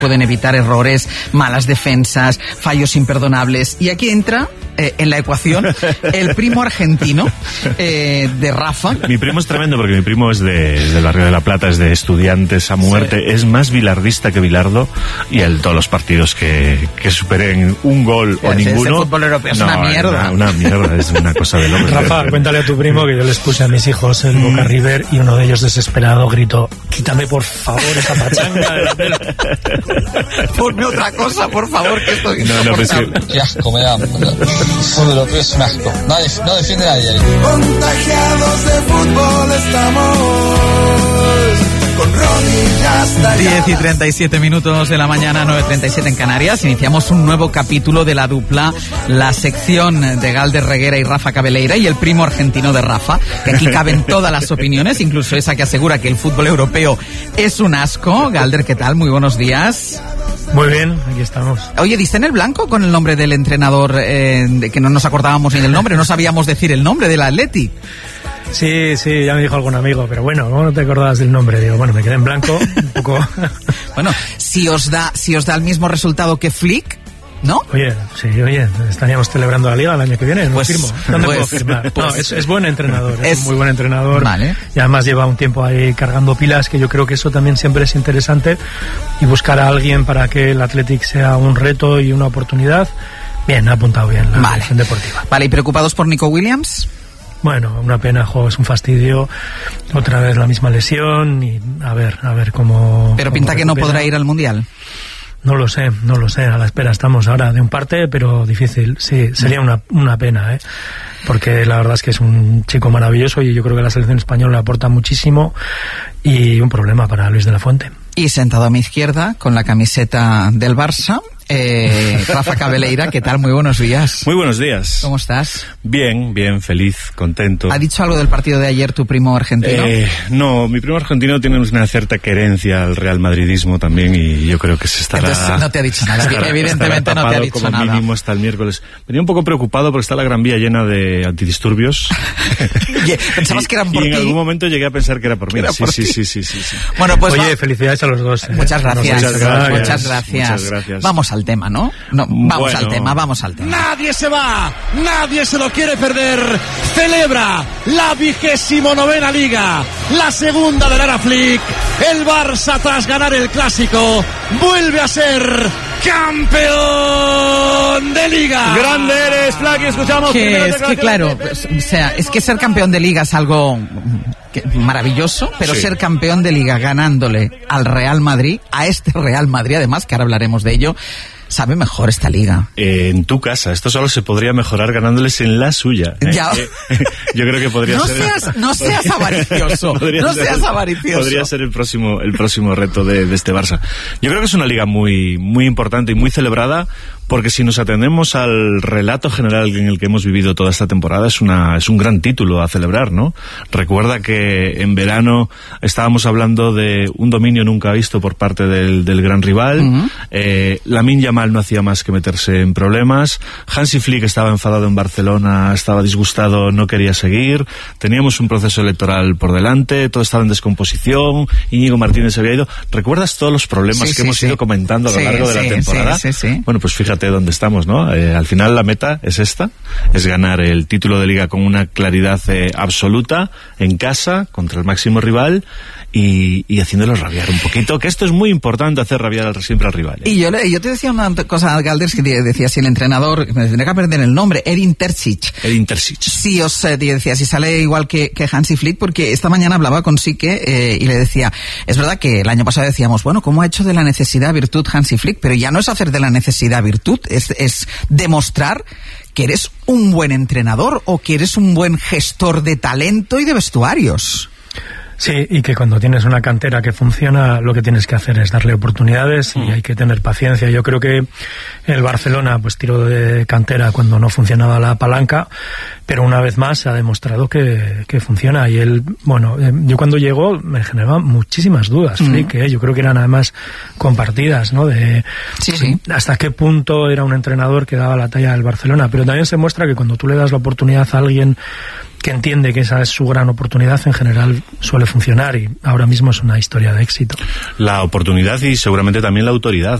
pueden evitar errores, malas defensas, fallos imperdonables. Y aquí entra en la ecuación el primo argentino de Rafa. Mi primo es tremendo porque mi primo es del barrio de La Plata, es de Estudiantes a muerte, sí. Es más bilardista que Bilardo y todos los partidos que superen un gol o ninguno. Ese fútbol europeo es una mierda. Una mierda, es una cosa de loco. Rafa, cuéntale a tu primo que yo les puse a mis hijos el Boca River y uno de ellos desesperado gritó: quítame por favor esa pachanga de la tele. Ponme otra cosa, por favor, que esto Qué asco me da. El fútbol europeo es un asco. No defiende a nadie ahí. Contagiados de fútbol estamos. Con Ronnie ya está. 10:37 de la mañana, 9:37 en Canarias. Iniciamos un nuevo capítulo de la dupla, la sección de Galder Reguera y Rafa Cabeleira y el primo argentino de Rafa, que aquí caben todas las opiniones, incluso esa que asegura que el fútbol europeo es un asco. Galder, ¿qué tal? Muy buenos días. Muy bien, aquí estamos. Oye, ¿diste en el blanco con el nombre del entrenador, que no nos acordábamos ni del nombre, no sabíamos decir el nombre del Athletic? Sí, ya me dijo algún amigo, pero bueno, ¿cómo no te acordabas del nombre? Digo, bueno, me quedé en blanco un poco. Bueno, si os da el mismo resultado que Flick, ¿no? Oye, estaríamos celebrando la Liga el año que viene, ¿no? Firmo. ¿Dónde puedo firmar? No, es buen entrenador, es un muy buen entrenador. Vale. Y además lleva un tiempo ahí cargando pilas, que yo creo que eso también siempre es interesante, y buscar a alguien para que el Athletic sea un reto y una oportunidad. Bien, ha apuntado bien la dirección deportiva. Vale, ¿y preocupados por Nico Williams? Bueno, una pena, es un fastidio, otra vez la misma lesión y a ver cómo... Pero pinta que no podrá ir al Mundial. No lo sé, a la espera estamos ahora de un parte, pero difícil, sí, sería una pena, porque la verdad es que es un chico maravilloso y yo creo que la selección española le aporta muchísimo y un problema para Luis de la Fuente. Y sentado a mi izquierda, con la camiseta del Barça, Rafa Cabeleira, ¿qué tal? Muy buenos días. Muy buenos días. ¿Cómo estás? Bien, feliz, contento. ¿Ha dicho algo del partido de ayer tu primo argentino? No, mi primo argentino tiene una cierta querencia al real madridismo también y yo creo que se estará... Entonces no te ha dicho nada, evidentemente no te ha dicho como nada. Mínimo hasta el miércoles. Venía un poco preocupado porque está la Gran Vía llena de antidisturbios. ¿Pensabas que eran por ti? Y en algún momento llegué a pensar que era por mí. Sí. Bueno, pues oye, felicidades a los dos. Muchas gracias. Muchas gracias. Vamos al tema, ¿no? Vamos al tema. Nadie se va, nadie se lo quiere perder. Celebra la 29ª Liga, la segunda de Lara Flick. El Barça, tras ganar el Clásico, vuelve a ser campeón de Liga. Grande eres, Flaky, escuchamos. Es que ser campeón de Liga es algo maravilloso, pero ser campeón de Liga ganándole al Real Madrid, a este Real Madrid además, que ahora hablaremos de ello, sabe mejor esta liga. En tu casa, esto solo se podría mejorar ganándoles en la suya. Ya. Yo creo que podría ser... No seas avaricioso. Podría ser el próximo reto de este Barça. Yo creo que es una liga muy, muy importante y muy celebrada, porque si nos atendemos al relato general en el que hemos vivido toda esta temporada, es un gran título a celebrar, ¿no? Recuerda que en verano estábamos hablando de un dominio nunca visto por parte del gran rival. Lamine Yamal no hacía más que meterse en problemas. Hansi Flick estaba enfadado en Barcelona, estaba disgustado, no quería seguir. Teníamos un proceso electoral por delante, todo estaba en descomposición. Íñigo Martínez se había ido. ¿Recuerdas todos los problemas que hemos ido comentando a lo largo de la temporada? Sí. Bueno, pues fíjate dónde estamos, ¿no? Al final la meta es esta, es ganar el título de Liga con una claridad absoluta en casa contra el máximo rival y haciéndolos rabiar un poquito, que esto es muy importante, hacer rabiar siempre al rival. Y yo te decía una cosa, Galders, que decía, si el entrenador, me tendría que aprender el nombre, Edin Terzic. Sí, decía, si sale igual que Hansi Flick, porque esta mañana hablaba con Sique y le decía, es verdad que el año pasado decíamos, bueno, ¿cómo ha hecho de la necesidad virtud Hansi Flick? Pero ya no es hacer de la necesidad virtud, es demostrar que eres un buen entrenador o que eres un buen gestor de talento y de vestuarios. Sí, y que cuando tienes una cantera que funciona, lo que tienes que hacer es darle oportunidades y hay que tener paciencia. Yo creo que el Barcelona pues tiró de cantera cuando no funcionaba la palanca, pero una vez más se ha demostrado que funciona. Y él, bueno, yo cuando llegó me generaba muchísimas dudas, Flick, yo creo que eran además compartidas, ¿no? Sí. Hasta qué punto era un entrenador que daba la talla del Barcelona, pero también se muestra que cuando tú le das la oportunidad a alguien entiende que esa es su gran oportunidad, en general suele funcionar, y ahora mismo es una historia de éxito. La oportunidad y seguramente también la autoridad.